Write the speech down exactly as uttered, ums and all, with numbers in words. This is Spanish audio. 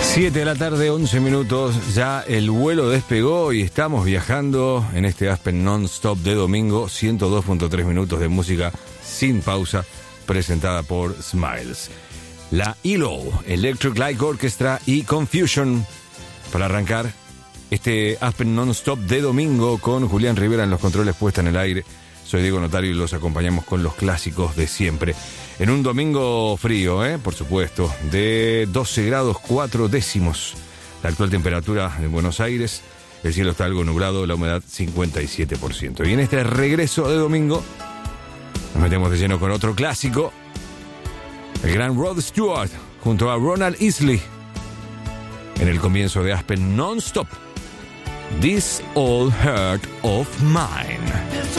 siete de la tarde, once minutos, ya el vuelo despegó y estamos viajando en este Aspen Non-Stop de domingo, ciento dos punto tres minutos de música sin pausa, presentada por Smiles. La E L O, Electric Light Orchestra y Confusion, para arrancar este Aspen Non-Stop de domingo con Julián Rivera en los controles, puesta en el aire. Soy Diego Notario y los acompañamos con los clásicos de siempre. En un domingo frío, ¿eh? Por supuesto, de doce grados cuatro décimos. La actual temperatura en Buenos Aires, el cielo está algo nublado, la humedad cincuenta y siete por ciento. Y en este regreso de domingo, nos metemos de lleno con otro clásico, el gran Rod Stewart, junto a Ronald Isley, en el comienzo de Aspen Non-Stop, This Old Heart of Mine.